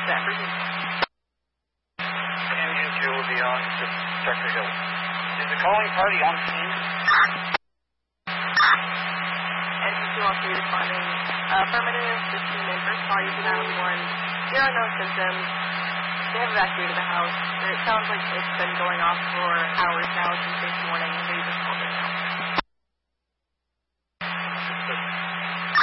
set. Proceed. Engine 2 will be on to Checker Hill. Is the calling party on scene? Engine 2 on scene responding. Affirmative, this is the first party to 911. There are no symptoms. They have evacuated the house. It sounds like it's been going off for hours now since this morning. They just called it now.